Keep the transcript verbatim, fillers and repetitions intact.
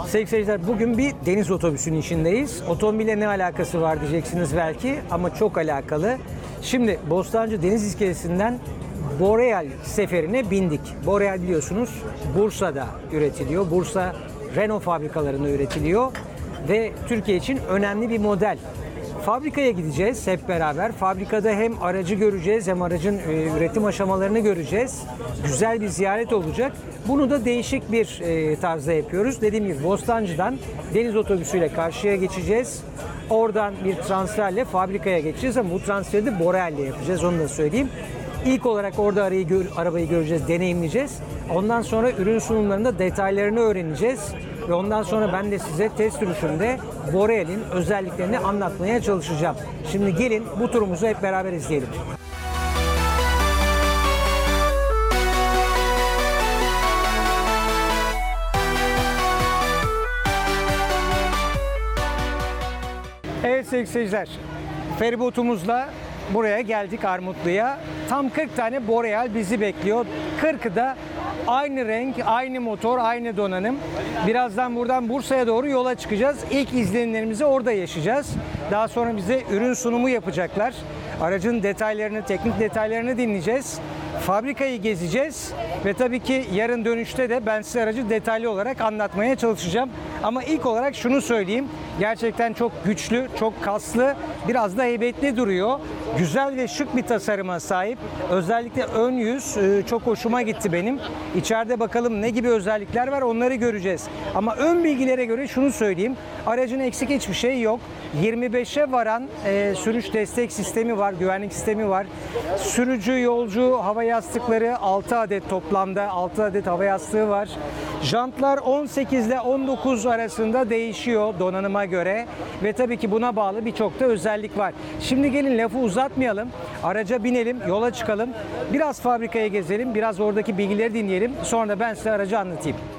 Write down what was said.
Sevgili seyirciler, bugün bir deniz otobüsünün içindeyiz. Otomobille ne alakası var diyeceksiniz belki ama çok alakalı. Şimdi Bostancı Deniz İskelesi'nden Boreal seferine bindik. Boreal biliyorsunuz Bursa'da üretiliyor. Bursa Renault fabrikalarında üretiliyor ve Türkiye için önemli bir model. Fabrikaya gideceğiz hep beraber. Fabrikada hem aracı göreceğiz hem aracın e, üretim aşamalarını göreceğiz. Güzel bir ziyaret olacak. Bunu da değişik bir e, tarzda yapıyoruz. Dediğim gibi Bostancı'dan deniz otobüsüyle karşıya geçeceğiz. Oradan bir transferle fabrikaya geçeceğiz ama bu transferi de Boreal'le yapacağız, onu da söyleyeyim. İlk olarak orada arayı gör, arabayı göreceğiz, deneyimleyeceğiz. Ondan sonra ürün sunumlarında detaylarını öğreneceğiz. Ve ondan sonra ben de size test sürüşünde Boreal'in özelliklerini anlatmaya çalışacağım. Şimdi gelin bu turumuzu hep beraber izleyelim. Evet sevgili seyirciler, feribotumuzla buraya geldik Armutlu'ya. Tam kırk tane Boreal bizi bekliyor. kırkı da aynı renk, aynı motor, aynı donanım. Birazdan buradan Bursa'ya doğru yola çıkacağız. İlk izlenimlerimizi orada yaşayacağız. Daha sonra bize ürün sunumu yapacaklar. Aracın detaylarını, teknik detaylarını dinleyeceğiz. Fabrikayı gezeceğiz ve tabii ki yarın dönüşte de ben size aracı detaylı olarak anlatmaya çalışacağım. Ama ilk olarak şunu söyleyeyim. Gerçekten çok güçlü, çok kaslı, biraz da heybetli duruyor. Güzel ve şık bir tasarıma sahip. Özellikle ön yüz çok hoşuma gitti benim. İçeride bakalım ne gibi özellikler var, onları göreceğiz. Ama ön bilgilere göre şunu söyleyeyim. Aracın eksik hiçbir şey yok. yirmi beşe varan e, sürüş destek sistemi var, güvenlik sistemi var. Sürücü, yolcu, hava yastıkları altı adet toplamda, altı adet hava yastığı var. Jantlar on sekiz ile on dokuz arasında değişiyor donanıma göre ve tabii ki buna bağlı birçok da özellik var. Şimdi gelin lafı uzatmayalım, araca binelim, yola çıkalım, biraz fabrikaya gezelim, biraz oradaki bilgileri dinleyelim, sonra ben size aracı anlatayım.